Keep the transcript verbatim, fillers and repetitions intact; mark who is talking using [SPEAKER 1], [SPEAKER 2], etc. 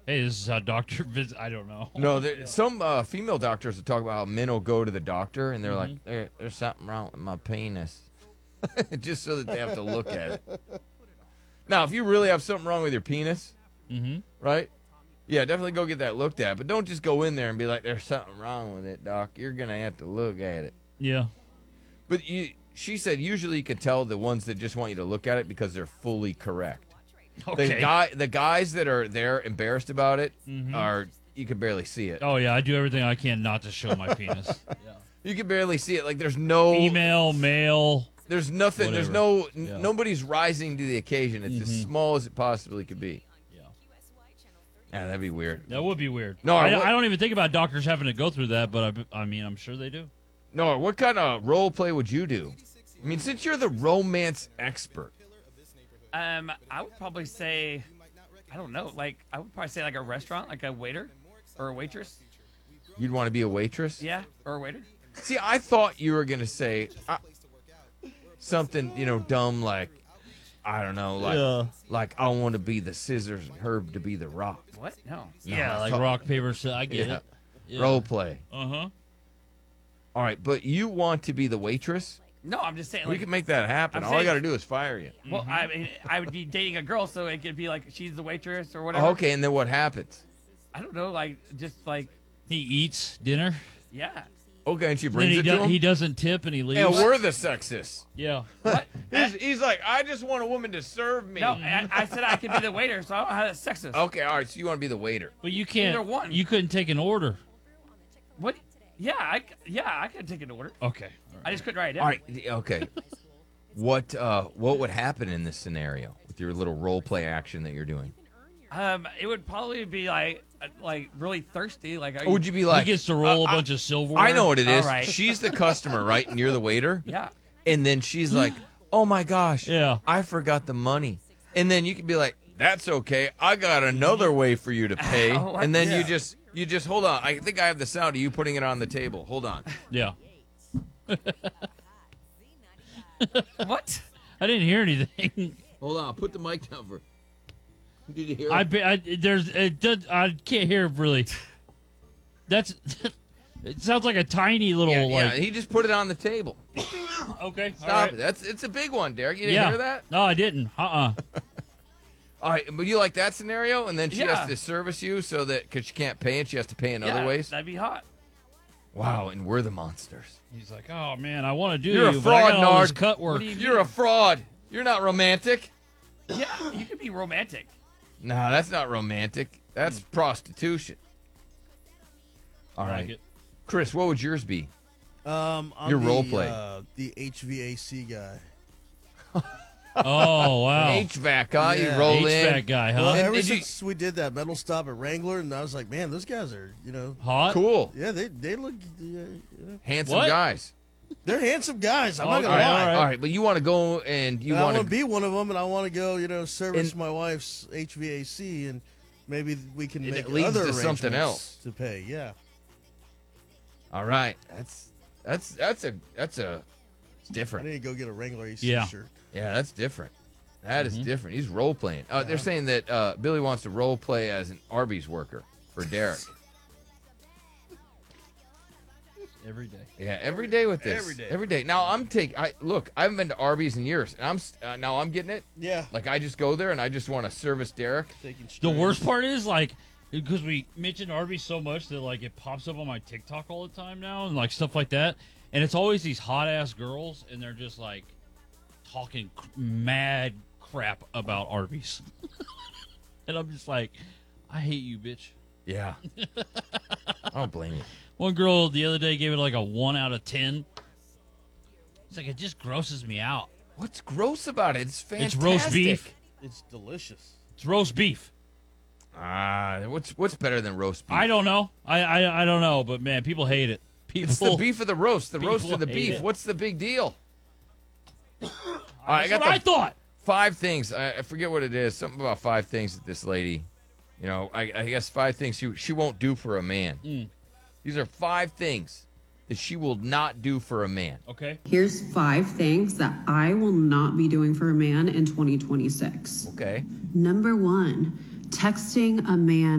[SPEAKER 1] Hey, this is how doctor visit. I don't know.
[SPEAKER 2] No, there, some uh, female doctors will talk about how men will go to the doctor and they're
[SPEAKER 1] Mhm.
[SPEAKER 2] like, there, "There's something wrong with my penis," just so that they have to look at it. Now, if you really have something wrong with your penis,
[SPEAKER 1] Mm-hmm.
[SPEAKER 2] right? Yeah, definitely go get that looked at. But don't just go in there and be like, "There's something wrong with it, doc." You're gonna have to look at it.
[SPEAKER 1] Yeah.
[SPEAKER 2] But you, she said, usually you can tell the ones that just want you to look at it because they're fully correct.
[SPEAKER 1] Okay.
[SPEAKER 2] The guy, the guys that are there embarrassed about it
[SPEAKER 1] Mhm.
[SPEAKER 2] are you can barely see it.
[SPEAKER 1] Oh yeah, I do everything I can not to show my penis. Yeah.
[SPEAKER 2] You can barely see it. Like there's no
[SPEAKER 1] Female, male.
[SPEAKER 2] There's nothing. There's
[SPEAKER 1] Whatever.
[SPEAKER 2] no.
[SPEAKER 1] Yeah.
[SPEAKER 2] N- nobody's rising to the occasion. It's as
[SPEAKER 1] Mhm.
[SPEAKER 2] small as it possibly could be.
[SPEAKER 1] Yeah.
[SPEAKER 2] Yeah, that'd be weird.
[SPEAKER 1] That would be weird.
[SPEAKER 2] No,
[SPEAKER 1] I,
[SPEAKER 2] what-
[SPEAKER 1] I don't even think about doctors having to go through that, but I, I mean, I'm sure they do.
[SPEAKER 2] No, what kind of role play would you do? I mean, since you're the romance expert,
[SPEAKER 3] Um, I would probably say, I don't know, like I would probably say like a restaurant, like a waiter or a waitress.
[SPEAKER 2] you'd want to be a waitress.
[SPEAKER 3] Yeah, or a waiter.
[SPEAKER 2] See, I thought you were gonna say uh, something, you know, dumb like, I don't know, like,
[SPEAKER 1] Yeah.
[SPEAKER 2] like I want to be the scissors and Herb to be the rock.
[SPEAKER 3] What? No.
[SPEAKER 1] Yeah, like
[SPEAKER 2] fuck.
[SPEAKER 1] rock paper scissors. I get
[SPEAKER 2] Yeah.
[SPEAKER 1] it. Yeah.
[SPEAKER 2] Role play.
[SPEAKER 1] Uh huh.
[SPEAKER 2] All right, but you want to be the waitress?
[SPEAKER 3] No, I'm just saying.
[SPEAKER 2] We
[SPEAKER 3] Like,
[SPEAKER 2] can make that happen.
[SPEAKER 3] I'm
[SPEAKER 2] All I
[SPEAKER 3] saying-
[SPEAKER 2] got to do is fire you.
[SPEAKER 3] well, I mean, I would be dating a girl, so it could be like she's the waitress or whatever.
[SPEAKER 2] Okay, and then what happens?
[SPEAKER 3] I don't know, like just like
[SPEAKER 1] He eats dinner.
[SPEAKER 3] yeah.
[SPEAKER 2] Okay, and she
[SPEAKER 1] Then
[SPEAKER 2] brings
[SPEAKER 1] he,
[SPEAKER 2] it
[SPEAKER 1] do,
[SPEAKER 2] to him.
[SPEAKER 1] he doesn't tip and he leaves.
[SPEAKER 2] Yeah, we're the sexists.
[SPEAKER 1] Yeah.
[SPEAKER 3] What?
[SPEAKER 2] He's, he's like, I just want a woman to serve me.
[SPEAKER 3] No, I, I said I could be the waiter, so I don't know how that's sexist.
[SPEAKER 2] Okay, all right, so you want to be the waiter.
[SPEAKER 1] But you can't.
[SPEAKER 3] Either one.
[SPEAKER 1] You couldn't take an order.
[SPEAKER 3] What? Yeah, I c- yeah I could take an order.
[SPEAKER 1] Okay.
[SPEAKER 3] I just couldn't write it down.
[SPEAKER 2] All right, okay. What uh, what would happen in this scenario with your little role play action that you're doing?
[SPEAKER 3] Um, it would probably be like uh, like really thirsty. Like, are
[SPEAKER 2] Or would you be like,
[SPEAKER 1] he gets to roll
[SPEAKER 2] uh,
[SPEAKER 1] a bunch
[SPEAKER 2] I,
[SPEAKER 1] of silverware.
[SPEAKER 2] I know what it is.
[SPEAKER 3] All right.
[SPEAKER 2] She's the customer, right? And you're the waiter?
[SPEAKER 3] Yeah.
[SPEAKER 2] And then she's like, oh my gosh,
[SPEAKER 1] Yeah.
[SPEAKER 2] I forgot the money. And then you can be like, that's okay. I got another way for you to pay.
[SPEAKER 3] Oh,
[SPEAKER 2] and then you
[SPEAKER 3] yeah.
[SPEAKER 2] just you just hold on. I think I have the sound of you putting it on the table. Hold on.
[SPEAKER 1] Yeah.
[SPEAKER 3] What?
[SPEAKER 1] I didn't hear anything.
[SPEAKER 2] Hold on. Put the mic down for. Did you hear?
[SPEAKER 1] I, be- I there's it does, I can't hear really. That's it sounds like a tiny little
[SPEAKER 2] yeah, yeah,
[SPEAKER 1] like
[SPEAKER 2] he just put it on the table.
[SPEAKER 1] okay.
[SPEAKER 2] Stop
[SPEAKER 1] all right.
[SPEAKER 2] it. That's it's a big one, Derek. You didn't
[SPEAKER 1] Yeah.
[SPEAKER 2] hear that?
[SPEAKER 1] No, I didn't. Uh uh
[SPEAKER 2] All right, but you like that scenario, and then she
[SPEAKER 3] Yeah.
[SPEAKER 2] has to service you so that because she can't pay and she has to pay in
[SPEAKER 3] Yeah,
[SPEAKER 2] other ways.
[SPEAKER 3] that'd be hot.
[SPEAKER 2] Wow, and we're the monsters.
[SPEAKER 1] He's like, oh man, I want to do
[SPEAKER 2] You're a
[SPEAKER 1] you, but I
[SPEAKER 2] fraud,
[SPEAKER 1] got all this
[SPEAKER 2] Nard.
[SPEAKER 1] cut work.
[SPEAKER 3] What do you
[SPEAKER 2] You're a fraud. You're not romantic.
[SPEAKER 3] Yeah, you could be romantic.
[SPEAKER 2] No, that's not romantic. That's prostitution. All
[SPEAKER 1] I
[SPEAKER 2] right,
[SPEAKER 1] like it.
[SPEAKER 2] Chris, what would yours be?
[SPEAKER 4] Um, I'm
[SPEAKER 2] Your
[SPEAKER 4] the,
[SPEAKER 2] role play.
[SPEAKER 4] Uh, the H V A C guy.
[SPEAKER 1] Oh wow,
[SPEAKER 2] An H V A C, huh?
[SPEAKER 4] Yeah.
[SPEAKER 2] You roll
[SPEAKER 1] H V A C
[SPEAKER 2] in.
[SPEAKER 1] guy, huh?
[SPEAKER 4] Well,
[SPEAKER 2] And
[SPEAKER 4] ever
[SPEAKER 2] did you-
[SPEAKER 4] since we did that metal stop at Wrangler, and I was like, man, those guys are, you know,
[SPEAKER 1] Hot.
[SPEAKER 2] Cool,
[SPEAKER 4] yeah, they they look, uh, you know,
[SPEAKER 2] handsome
[SPEAKER 1] What?
[SPEAKER 2] guys.
[SPEAKER 4] they're handsome guys. I'm
[SPEAKER 1] Oh,
[SPEAKER 4] not gonna
[SPEAKER 2] All right,
[SPEAKER 4] lie.
[SPEAKER 2] all right, all right. But you want to go and you
[SPEAKER 4] And I
[SPEAKER 2] want
[SPEAKER 4] want to
[SPEAKER 2] to
[SPEAKER 4] be one of them, and I want to go, you know, service
[SPEAKER 2] And-
[SPEAKER 4] my wife's H V A C, and maybe we can
[SPEAKER 2] It
[SPEAKER 4] make
[SPEAKER 2] leads
[SPEAKER 4] other
[SPEAKER 2] to something
[SPEAKER 4] arrangements
[SPEAKER 2] else.
[SPEAKER 4] to pay. Yeah,
[SPEAKER 2] All right, that's that's that's a that's a it's
[SPEAKER 4] I
[SPEAKER 2] different.
[SPEAKER 4] need to go get a Wrangler A C
[SPEAKER 1] Yeah.
[SPEAKER 4] shirt.
[SPEAKER 2] Yeah, that's different. That is
[SPEAKER 1] Mhm.
[SPEAKER 2] different. He's role playing. Uh, they're saying that uh, Billy wants to role play as an Arby's worker for Derek.
[SPEAKER 1] Every day.
[SPEAKER 2] Yeah, every day with this.
[SPEAKER 4] Every day.
[SPEAKER 2] Every day. Now I'm taking. I look. I haven't been to Arby's in years, and I'm s- uh, now I'm getting it.
[SPEAKER 4] Yeah,
[SPEAKER 2] Like I just go there and I just want to service Derek.
[SPEAKER 4] taking
[SPEAKER 1] The
[SPEAKER 4] straight.
[SPEAKER 1] worst part is like because we mentioned Arby's so much that like it pops up on my TikTok all the time now and like stuff like that, and it's always these hot ass girls and they're just like talking cr- mad crap about Arby's, and I'm just like, I hate you, bitch.
[SPEAKER 2] Yeah. I don't blame you.
[SPEAKER 1] One girl the other day gave it like a one out of ten. It's like it just grosses me out.
[SPEAKER 2] What's gross about it? It's fantastic.
[SPEAKER 1] It's roast beef.
[SPEAKER 4] It's delicious.
[SPEAKER 1] It's roast beef.
[SPEAKER 2] Ah, what's what's better than roast beef?
[SPEAKER 1] I don't know. I, I I don't know, but man, people hate it. People.
[SPEAKER 2] It's the beef of the roast. The roast
[SPEAKER 1] people
[SPEAKER 2] of the
[SPEAKER 1] hate
[SPEAKER 2] beef.
[SPEAKER 1] it.
[SPEAKER 2] What's the big deal? All right, I
[SPEAKER 1] That's
[SPEAKER 2] got
[SPEAKER 1] what
[SPEAKER 2] the
[SPEAKER 1] I thought.
[SPEAKER 2] five things. I, I forget what it is. Something about five things that this lady, you know, I, I guess five things she she won't do for a man.
[SPEAKER 1] Mm.
[SPEAKER 2] These are five things that she will not do for a man.
[SPEAKER 1] Okay.
[SPEAKER 5] Here's five things that I will not be doing for a man in twenty twenty-six.
[SPEAKER 2] Okay.
[SPEAKER 5] Number one, texting a man